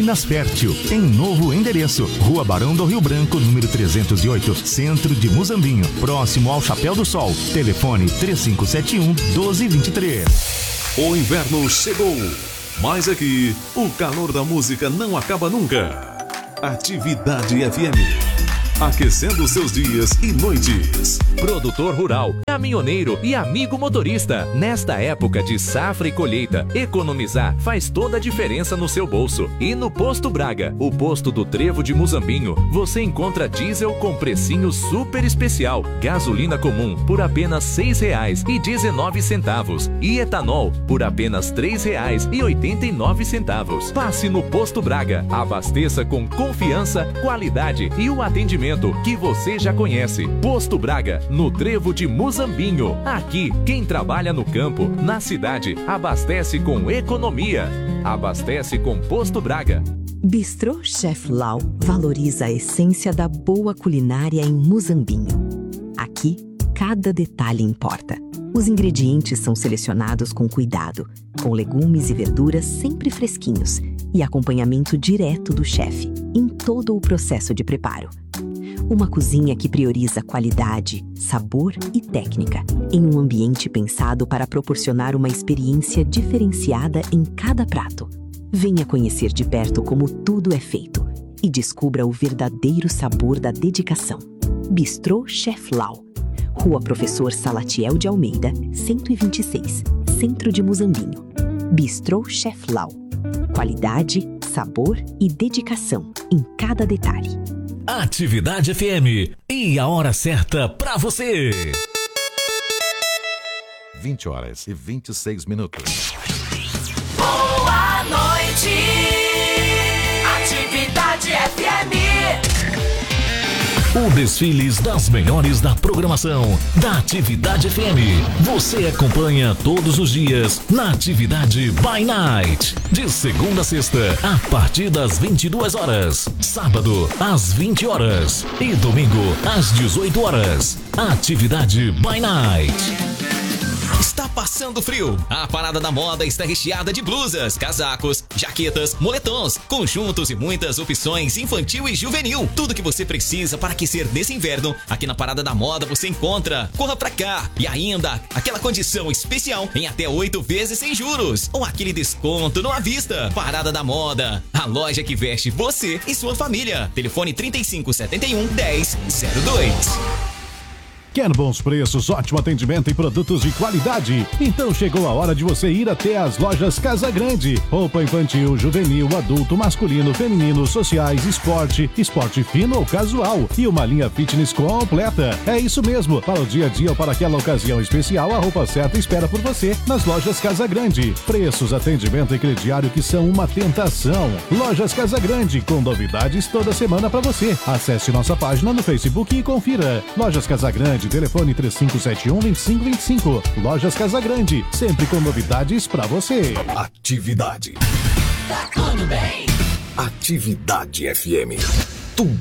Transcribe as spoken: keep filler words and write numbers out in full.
Minas Fértil, em novo endereço, Rua Barão do Rio Branco, número trezentos e oito, centro de Muzambinho, próximo ao Chapéu do Sol. Telefone três cinco sete um, doze vinte e três. O inverno chegou, mas aqui o calor da música não acaba nunca. Atividade F M, aquecendo seus dias e noites. Produtor rural, caminhoneiro e amigo motorista. Nesta época de safra e colheita, economizar faz toda a diferença no seu bolso. E no Posto Braga, o posto do Trevo de Muzambinho, você encontra diesel com precinho super especial, gasolina comum por apenas seis reais e dezenove centavos e etanol por apenas três reais e oitenta e nove centavos. Passe no Posto Braga, abasteça com confiança, qualidade e o atendimento que você já conhece. Posto Braga, no Trevo de Muzambinho. Aqui, quem trabalha no campo, na cidade, abastece com economia. Abastece com Posto Braga. Bistrô Chef Lau valoriza a essência da boa culinária em Muzambinho. Aqui, cada detalhe importa. Os ingredientes são selecionados com cuidado, com legumes e verduras sempre fresquinhos e acompanhamento direto do chefe em todo o processo de preparo. Uma cozinha que prioriza qualidade, sabor e técnica, em um ambiente pensado para proporcionar uma experiência diferenciada em cada prato. Venha conhecer de perto como tudo é feito e descubra o verdadeiro sabor da dedicação. Bistrô Chef Lau, Rua Professor Salatiel de Almeida, cento e vinte e seis, Centro de Muzambinho. Bistrô Chef Lau. Qualidade, sabor e dedicação em cada detalhe. Atividade F M e a hora certa pra você. vinte horas e vinte e seis minutos. Boa noite, Atividade F M. O desfiles das melhores da programação da Atividade F M. Você acompanha todos os dias na Atividade by Night. De segunda a sexta, a partir das vinte e duas horas. Sábado, às vinte horas. E domingo, às dezoito horas. Atividade by Night. Está passando frio? A Parada da Moda está recheada de blusas, casacos, jaquetas, moletons, conjuntos e muitas opções infantil e juvenil. Tudo que você precisa para aquecer nesse inverno, aqui na Parada da Moda você encontra. Corra pra cá! E ainda, aquela condição especial em até oito vezes sem juros. Ou aquele desconto no à vista. Parada da Moda, a loja que veste você e sua família. Telefone trinta e cinco, setenta e um, dez, zero dois. Quer bons preços, ótimo atendimento e produtos de qualidade? Então chegou a hora de você ir até as lojas Casa Grande. Roupa infantil, juvenil, adulto, masculino, feminino, sociais, esporte, esporte fino ou casual e uma linha fitness completa. É isso mesmo, para o dia a dia ou para aquela ocasião especial, a roupa certa espera por você nas lojas Casa Grande. Preços, atendimento e crediário que são uma tentação. Lojas Casa Grande, com novidades toda semana para você. Acesse nossa página no Facebook e confira. Lojas Casa Grande, telefone três cinco sete um, dois cinco dois cinco. Lojas Casa Grande, sempre com novidades pra você. Atividade. Tá tudo bem. Atividade F M.